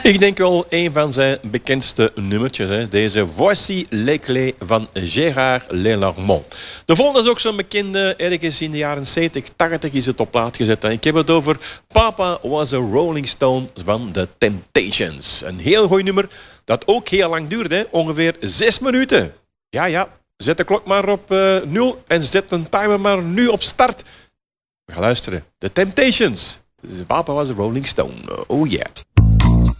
Ik denk wel een van zijn bekendste nummertjes. Hè? Deze Voici les clés van Gérard Lenormand. De volgende is ook zo'n bekende, ergens in de jaren 70, 80 is het op plaat gezet. Ik heb het over Papa Was a Rolling Stone van The Temptations. Een heel goed nummer dat ook heel lang duurde, hè? Ongeveer 6 minuten. Ja, zet de klok maar op 0 en zet een timer maar nu op start. We gaan luisteren. The Temptations. Papa Was a Rolling Stone. Oh yeah.